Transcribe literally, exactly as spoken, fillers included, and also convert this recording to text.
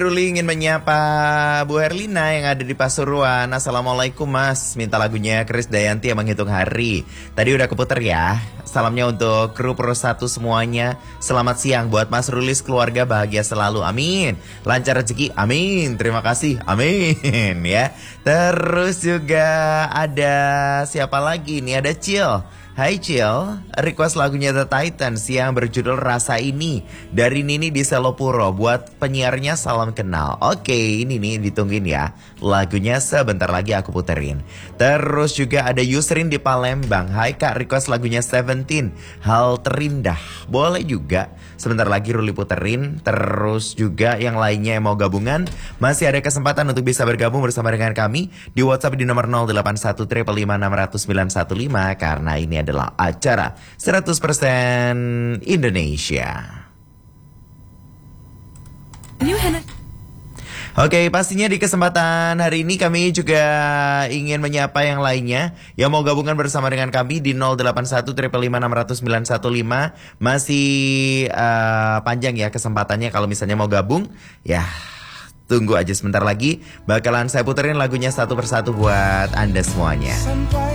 Ruli ingin menyapa Bu Herlina yang ada di Pasuruan. Assalamualaikum Mas, minta lagunya Chris Dayanti yang menghitung hari. Tadi udah keputer ya. Salamnya untuk kru Pro satu semuanya. Selamat siang buat Mas Rulis, keluarga bahagia selalu, amin. Lancar rezeki, amin. Terima kasih, amin ya. Terus juga ada siapa lagi nih, ada Cil. Hai Cil, request lagunya The Titans yang berjudul Rasa Ini dari Nini di Selopuro. Buat penyiarnya salam kenal. Oke, ini nih ditungguin ya. Lagunya sebentar lagi aku puterin. Terus juga ada Yusrin di Palembang. Hai Kak, request lagunya Seventeen, Hal Terindah. Boleh juga. Sebentar lagi Ruli puterin. Terus juga yang lainnya yang mau gabungan, masih ada kesempatan untuk bisa bergabung bersama dengan kami di WhatsApp di nomor nol delapan satu lima lima enam nol nol sembilan satu lima. Karena ini adalah acara seratus persen Indonesia. Oke, pastinya di kesempatan hari ini kami juga ingin menyapa yang lainnya yang mau gabungan bersama dengan kami di nol delapan satu lima lima enam nol nol sembilan satu lima. Masih uh, panjang ya kesempatannya kalau misalnya mau gabung. Ya, tunggu aja sebentar lagi. Bakalan saya puterin lagunya satu persatu buat Anda semuanya.